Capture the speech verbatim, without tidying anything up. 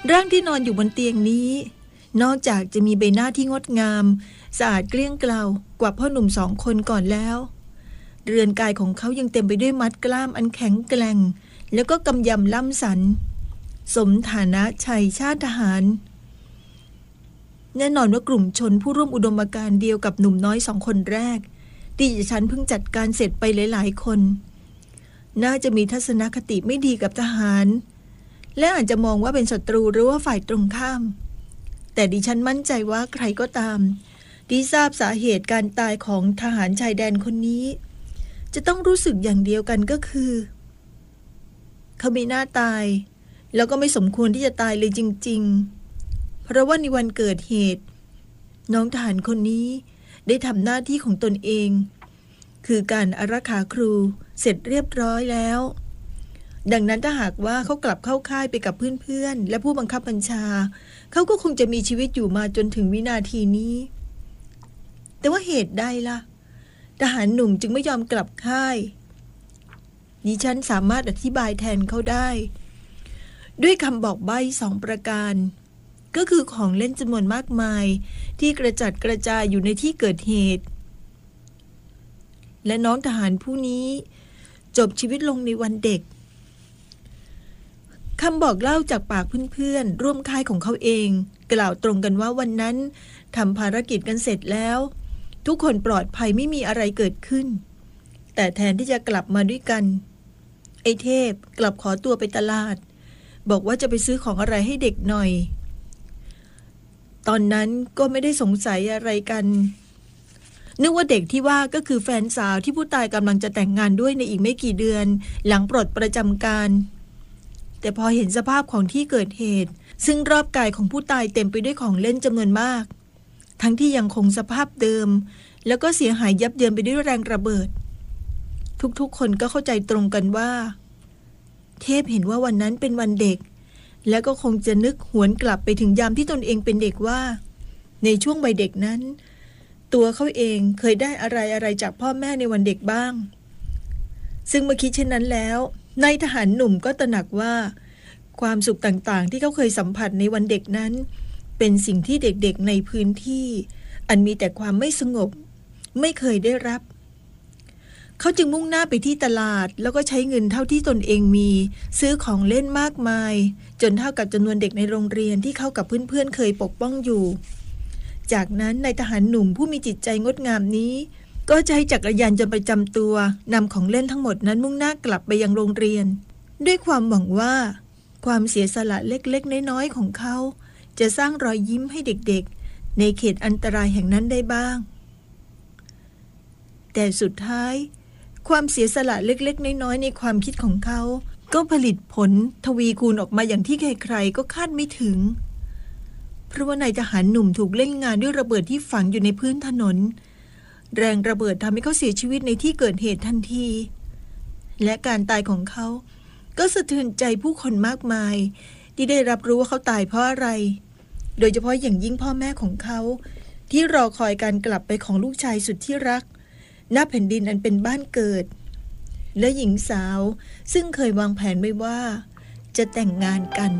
ร่างที่นอนอยู่บนเตียงนี้นอกจากจะมีใบหน้าที่งดงามสะอาดเกลี้ยงเกลากว่าพ่อหนุ่มสองคนก่อนแล้วเรือนกายของเขายังเต็มไปด้วยมัดกล้ามอันแข็งแกร่งแล้วก็กำยำล่ำสันสมฐานะชัยชาติทหารแน่นอนว่ากลุ่มชนผู้ร่วมอุดมการณ์เดียวกับหนุ่มน้อยสองคนแรกที่ฉันเพิ่งจัดการเสร็จไปหลายๆคนน่าจะมีทัศนคติไม่ดีกับทหารและอาจจะมองว่าเป็นศัตรูหรือว่าฝ่ายตรงข้ามแต่ดิฉันมั่นใจว่าใครก็ตามที่ทราบสาเหตุการตายของทหารชายแดนคนนี้จะต้องรู้สึกอย่างเดียวกันก็คือเขาไม่น่าตายแล้วก็ไม่สมควรที่จะตายเลยจริงๆเพราะว่าในวันเกิดเหตุน้องทหารคนนี้ได้ทำหน้าที่ของตนเองคือการอารักขาครูเสร็จเรียบร้อยแล้วดังนั้นถ้าหากว่าเขากลับเข้าค่ายไปกับเพื่อนๆและผู้บังคับบัญชาเขาก็คงจะมีชีวิตอยู่มาจนถึงวินาทีนี้แต่ว่าเหตุใดล่ะทหารหนุ่มจึงไม่ยอมกลับค่ายดิฉันสามารถอธิบายแทนเขาได้ด้วยคำบอกใบ้สองประการก็คือของเล่นจำนวนมากมายที่กระจัดกระจายอยู่ในที่เกิดเหตุและน้องทหารผู้นี้จบชีวิตลงในวันเด็กคำบอกเล่าจากปากเพื่อนๆร่วมค่ายของเขาเองกล่าวตรงกันว่าวันนั้นทำภารกิจกันเสร็จแล้วทุกคนปลอดภัยไม่มีอะไรเกิดขึ้นแต่แทนที่จะกลับมาด้วยกันไอ้เทพกลับขอตัวไปตลาดบอกว่าจะไปซื้อของอะไรให้เด็กหน่อยตอนนั้นก็ไม่ได้สงสัยอะไรกันนึกว่าเด็กที่ว่าก็คือแฟนสาวที่ผู้ตายกำลังจะแต่งงานด้วยในอีกไม่กี่เดือนหลังปลดประจำการแต่พอเห็นสภาพของที่เกิดเหตุซึ่งรอบกายของผู้ตายเต็มไปด้วยของเล่นจำนวนมากทั้งที่ยังคงสภาพเดิมแล้วก็เสียหายยับเยินไปด้วยแรงระเบิดทุกๆคนก็เข้าใจตรงกันว่าเทพเห็นว่าวันนั้นเป็นวันเด็กแล้วก็คงจะนึกหวนกลับไปถึงยามที่ตนเองเป็นเด็กว่าในช่วงวัยเด็กนั้นตัวเขาเองเคยได้อะไรอะไรจากพ่อแม่ในวันเด็กบ้างซึ่งเมื่อคิดเช่นนั้นแล้วนายทหารหนุ่มก็ตระหนักว่าความสุขต่างๆที่เขาเคยสัมผัสในวันเด็กนั้นเป็นสิ่งที่เด็กๆในพื้นที่อันมีแต่ความไม่สงบไม่เคยได้รับเขาจึงมุ่งหน้าไปที่ตลาดแล้วก็ใช้เงินเท่าที่ตนเองมีซื้อของเล่นมากมายจนเท่ากับจำนวนเด็กในโรงเรียนที่เขากับเพื่อนๆเคยปกป้องอยู่จากนั้นนายทหารหนุ่มผู้มีจิตใจงดงามนี้ก็ใช้จักรยานยนต์ประจำตัวนำของเล่นทั้งหมดนั้นมุ่งหน้ากลับไปยังโรงเรียนด้วยความหวังว่าความเสียสละเล็กๆน้อยๆของเขาจะสร้างรอยยิ้มให้เด็กๆในเขตอันตรายแห่งนั้นได้บ้างแต่สุดท้ายความเสียสละเล็กๆน้อยๆในความคิดของเขาก็ผลิตผลทวีคูณออกมาอย่างที่ใครๆก็คาดไม่ถึงเพราะว่านายทหารหนุ่มถูกเล่นงานด้วยระเบิดที่ฝังอยู่ในพื้นถนนแรงระเบิดทำให้เขาเสียชีวิตในที่เกิดเหตุทันทีและการตายของเขาก็สะเทือนใจผู้คนมากมายที่ได้รับรู้ว่าเขาตายเพราะอะไรโดยเฉพาะอย่างยิ่งพ่อแม่ของเขาที่รอคอยการกลับไปของลูกชายสุดที่รักณแผ่นดินอันเป็นบ้านเกิดและหญิงสาวซึ่งเคยวางแผนไว้ว่าจะแต่งงานกัน